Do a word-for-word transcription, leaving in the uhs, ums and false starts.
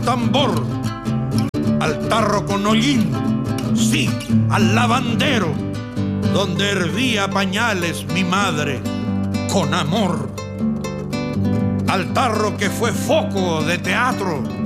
tambor, al tarro con hollín, sí, al lavandero, donde hervía pañales mi madre con amor. Al tarro que fue foco de teatro